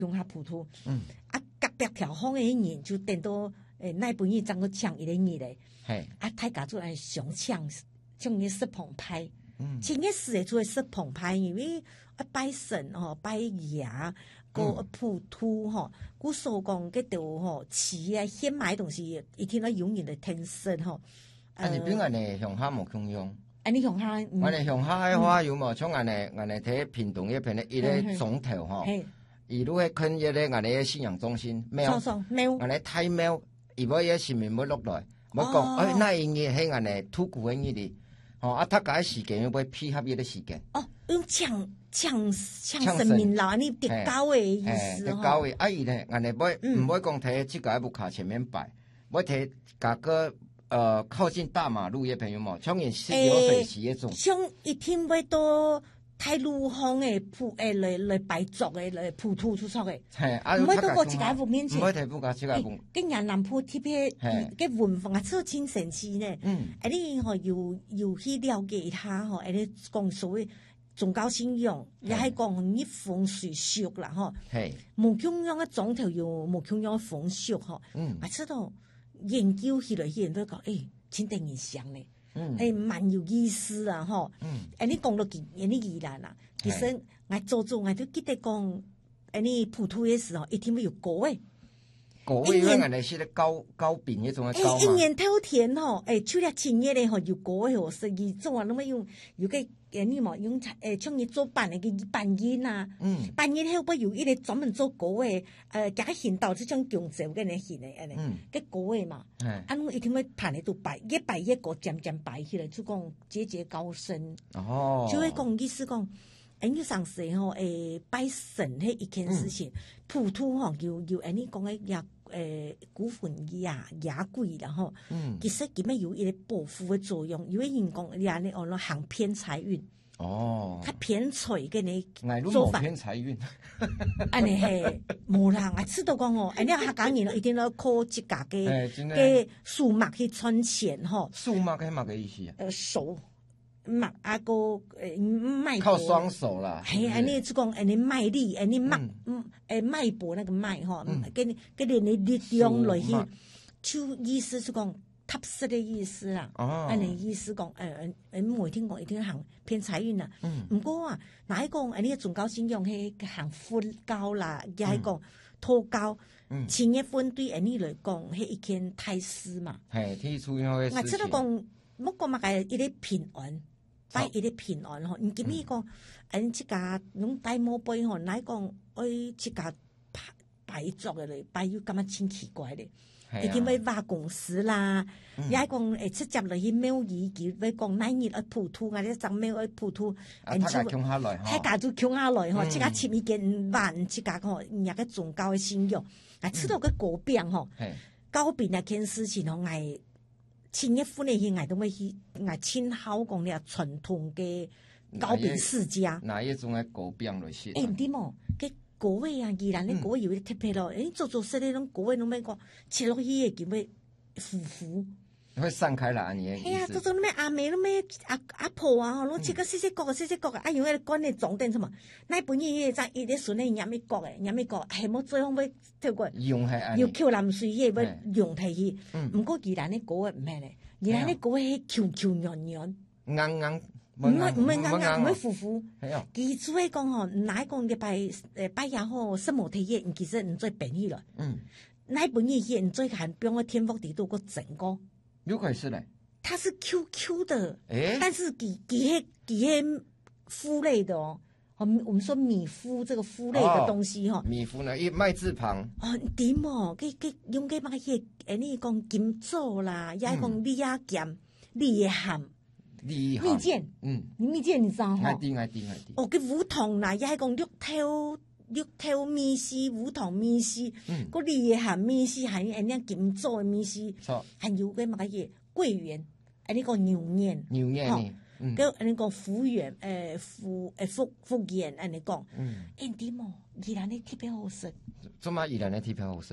用下普渡，隔壁条巷的人就等到那本意怎个抢伊个人咧，大家做来上抢伊食澎湃，前一时做食澎湃，因为拜神拜爷，个普渡古所讲嗰度饲啊鲜买东西，一天咧永远的天生日本安尼乡下无共用。 你乡下， 我哋乡下嘅花有冇？像安尼睇屏东一片咧，伊咧总头伊如果肯一咧，安尼信仰中心庙，安尼太庙，伊要一市民要落来，要讲，那因嘅喺安尼土古嘅嘢哩，他改时间要配合伊嘅时间。 用抢神明啦，你跌高嘅意思跌高嘅，伊咧，安尼唔会讲睇即个木卡前面摆，要睇价个。靠近大马路嘅朋友嘛，像因是有北市嗰種， 像一天要到太路巷嘅來擺作嘅來普渡出錯嘅，唔會到過自家屋面前， 唔會睇不過自家屋。 跟人南鋪貼嘅文化啊，超清神奇呢。你要去了解一下你講所謂宗教信仰，也係講啲風水術啦無共樣嘅總頭要無共樣嘅風水我知道。研究起來，人都講，千定現象咧，蠻有意思啊，你講到你宜蘭啦，其實我做我都記得講，你普渡嘅時候，一定會有歌誒， 因為人哋是咧高餅嗰種嘅高嘛， 一年頭天除了清夜咧有歌誒，所以做啊，那麼用個你嘛用像你做扮嘅扮演啊，扮演後不有一個專門做歌誒，加獻到這種強調嘅你獻誒，個歌誒嘛，我一定會彈喺度擺，越擺越個漸擺起來，就講節節高升，就會講意思講，你上時拜神係一件事情，普渡要你講嘅古墳也貴啦其實佢咩有一個保護嘅作用，因為人講你行偏財運。佢偏財嘅你做法， 偏財運， 你係冇啦，我知道講你客家人一定要靠自家嘅數目去賺錢數目係乜嘅意思啊？ 手麥個賣靠雙手啦， 你就講你賣力，你賣步那個賣跟你力量來去，就意思就講。踏實嘅意思啦，你意思講每天講一定行偏財運啦，唔過啊，哪一講你宗教信仰係行佛教啦，又係講道教，前一分對你嚟講係一件大事嘛。 係天主要嘅事情。 我知道講，乜個嘛係一啲平安，擺一啲平安嗬。唔見咩講，自家用大摩杯嗬，哪一講自家擺作嘅嚟，擺要咁樣真奇怪咧。一定要挖公司啦，也係講直接嚟去廟宇叫，要講哪日去普渡，或者怎廟去普渡， 大家窮下來， 大家就窮下來即刻設一件萬，即刻人家宗教嘅信仰，知道個果變高變一件事情係前一款嘅嘢，係都咪去親口講你傳統嘅高變世家， 哪一種嘅果變類似？ 點喎？果位啊，宜蘭啲果有啲特別咯，做識呢種果位，攏咩講切落去嘅叫咩腐， 會散開啦，你係啊，做咩阿妹，攏咩阿婆啊，攏切個細角啊，用嗰個乾嘅裝定什麼？那本嘢在一啲筍咧廿米角係冇最後尾跳過，要扣藍水嘢要用提去，唔過宜蘭啲果唔係咧，宜蘭啲果係翹軟， 硬。 唔係唔會腐，其主要講哪講你拜也好，什麼體嘢，其實唔再變去了。那本嘢唔再看，比如天福地度個整個， 有可是咧， 它是 QQ 的，但是幾係麩類的我們說米麩這個麩類的東西米麩呢，一麥字旁。 點佢用嘅乜嘢？你講金做啦，也講李亞鹹、李鹹。蜜餞，蜜餞你知道嗬？ 我知。 佢烏糖啦，又係講綠頭米絲、烏糖米絲，嗰啲嘢係米絲係人家金做嘅米絲，還有個乜嘢桂圓，你講牛年，跟你講福圓，福圓，你講，點喎？宜蘭啲特別好食。 做乜宜蘭啲特別好食？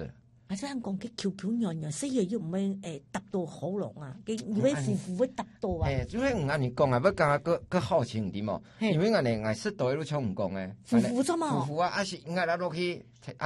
啊，即係講佢翹翹軟軟，所以又唔會揼到喉嚨啊，佢以為腐腐會揼到啊。 即係唔按你講啊，要加個好清啲嘛，因為我哋食到都唱唔講嘅， 腐腐啫嘛， 腐腐啊，是我拉落去。